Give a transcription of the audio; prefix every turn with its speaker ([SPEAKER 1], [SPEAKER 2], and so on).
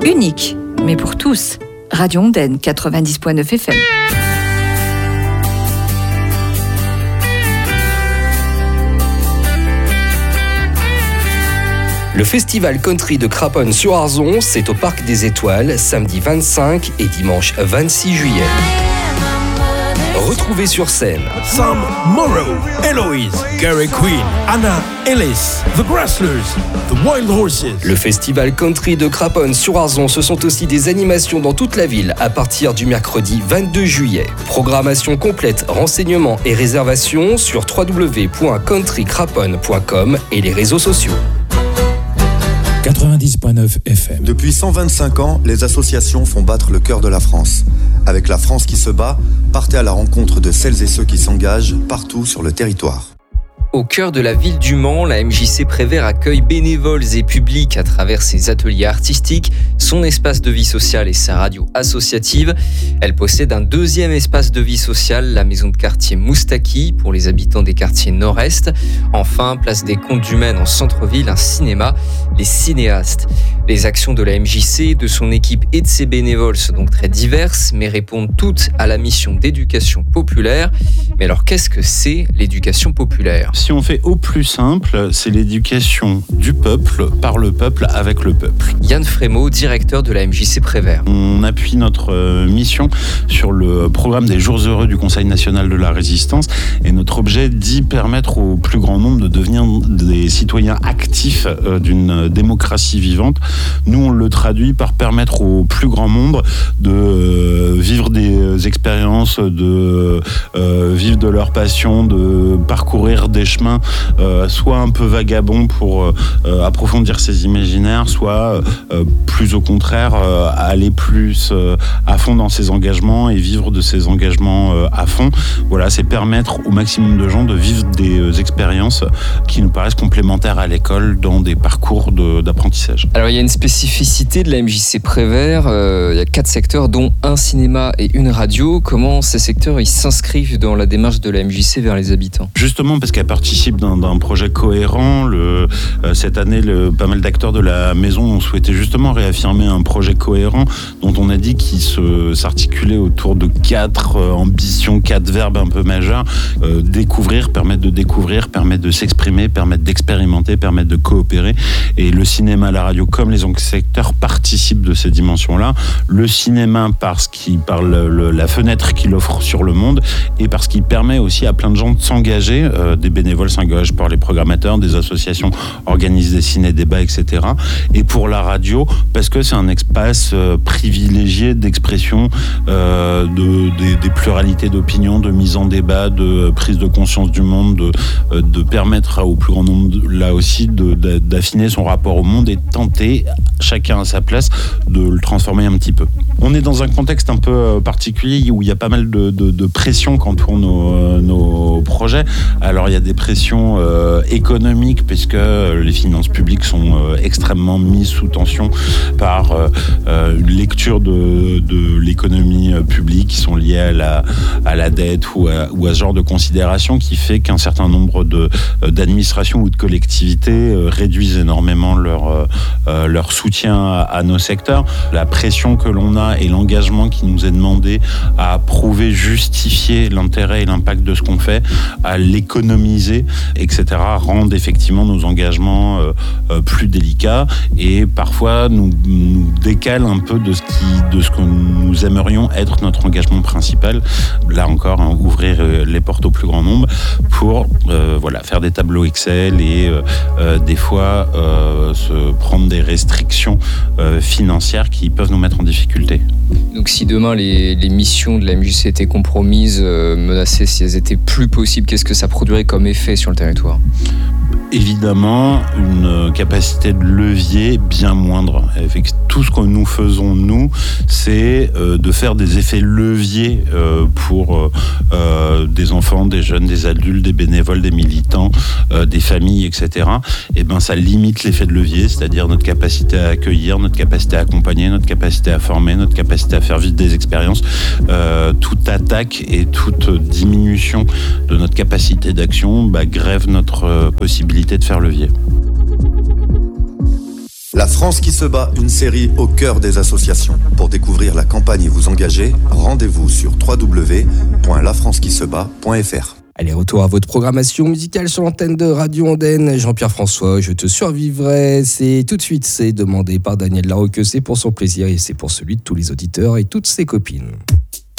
[SPEAKER 1] Unique, mais pour tous. Radio Ondaine 90.9 FM.
[SPEAKER 2] Le festival country de Craponne-sur-Arzon, c'est au Parc des Étoiles, samedi 25 et dimanche 26 juillet. Retrouvez sur scène
[SPEAKER 3] Sam Morrow, Eloise, Gary Queen, Anna Ellis, The Grasslers, The Wild Horses.
[SPEAKER 2] Le festival country de Craponne-sur-Arzon, ce sont aussi des animations dans toute la ville à partir du mercredi 22 juillet. Programmation complète, renseignements et réservations sur www.countrycraponne.com et les réseaux sociaux.
[SPEAKER 4] 90.9 FM.
[SPEAKER 5] Depuis 125 ans, les associations font battre le cœur de la France. Avec la France qui se bat, partez à la rencontre de celles et ceux qui s'engagent partout sur le territoire.
[SPEAKER 2] Au cœur de la ville du Mans, la MJC Prévert accueille bénévoles et publics à travers ses ateliers artistiques, son espace de vie sociale et sa radio associative. Elle possède un deuxième espace de vie sociale, la maison de quartier Moustaki, pour les habitants des quartiers nord-est. Enfin, place des Comptes du Maine en centre-ville, un cinéma, les cinéastes. Les actions de la MJC, de son équipe et de ses bénévoles sont donc très diverses, mais répondent toutes à la mission d'éducation populaire. Mais alors, qu'est-ce que c'est l'éducation populaire ?
[SPEAKER 6] Si on fait au plus simple, c'est l'éducation du peuple, par le peuple, avec le peuple.
[SPEAKER 2] Yann Frémaux, directeur de la MJC Prévert.
[SPEAKER 6] On appuie notre mission sur le programme des Jours Heureux du Conseil National de la Résistance et notre objet dit permettre au plus grand nombre de devenir des citoyens actifs d'une démocratie vivante. Nous, on le traduit par permettre au plus grand nombre de vivre des expériences, de vivre de leur passion, de parcourir des chemins soit un peu vagabonds pour approfondir ses imaginaires, soit plus au contraire aller plus à fond dans ses engagements et vivre de ses engagements à fond. Voilà, c'est permettre au maximum de gens de vivre des expériences qui nous paraissent complémentaires à l'école dans des parcours d'apprentissage.
[SPEAKER 2] Alors il y a une spécificité de la MJC Prévert, il y a 4 secteurs dont un cinéma et une radio. Comment ces secteurs ils s'inscrivent dans la démarche de la MJC vers les habitants ?
[SPEAKER 6] Justement parce qu'elle participe d'un projet cohérent. Cette année, pas mal d'acteurs de la maison ont souhaité justement réaffirmer un projet cohérent dont on a dit qu'il s'articulait autour de 4 ambitions, 4 verbes un peu majeurs. Permettre de s'exprimer, permettre d'expérimenter, permettre de coopérer. Et le cinéma, la radio, comme les autres secteurs, participent de ces dimensions-là. Le cinéma par la fenêtre qu'il offre sur le monde et parce qu'il permet aussi à plein de gens de s'engager. Des bénévoles s'engagent par les programmateurs, des associations organisent des ciné-débats, etc. Et pour la radio, parce que c'est un espace privilégié d'expression des pluralités d'opinions, de mise en débat, de prise de conscience du monde, de permettre au plus grand nombre, là aussi, d'affiner son rapport au monde et de tenter, chacun à sa place, de le transformer un petit peu. On est dans un contexte un peu particulier où il y a pas mal de pression qu'entourent nos projets. Alors il y a des pressions économiques puisque les finances publiques sont extrêmement mises sous tension par une lecture de l'économie publique qui sont liées à la dette ou à ce genre de considération qui fait qu'un certain nombre d'administrations ou de collectivités réduisent énormément leur soutien à nos secteurs. La pression que l'on a et l'engagement qui nous est demandé à prouver, justifier l'intérêt et l'impact de ce qu'on fait, à l'économiser, etc., rendent effectivement nos engagements plus délicats et parfois nous décalent un peu de ce que nous aimerions être notre engagement principal. Là encore, ouvrir les portes au plus grand nombre pour faire des tableaux Excel et des fois se prendre des restrictions financières qui peuvent nous mettre en difficulté.
[SPEAKER 2] Donc si demain les missions de la MJC étaient compromises, menacées, si elles étaient plus possibles, qu'est-ce que ça produirait comme effet sur le territoire ?
[SPEAKER 6] Évidemment, une capacité de levier bien moindre. Tout ce que nous faisons, nous, c'est de faire des effets leviers pour des enfants, des jeunes, des adultes, des bénévoles, des militants, des familles, etc. Et ça limite l'effet de levier, c'est-à-dire notre capacité à accueillir, notre capacité à accompagner, notre capacité à former, notre capacité à faire vivre des expériences. Toute attaque et toute diminution de notre capacité d'action grève notre possibilité de faire levier.
[SPEAKER 5] La France qui se bat, une série au cœur des associations. Pour découvrir la campagne et vous engager, rendez-vous sur www.lafrancequisebat.fr.
[SPEAKER 4] Allez, retour à votre programmation musicale sur l'antenne de Radio Andenne. Jean-Pierre François, je te survivrai. C'est tout de suite, c'est demandé par Daniel Larocque. C'est pour son plaisir et c'est pour celui de tous les auditeurs et toutes ses copines.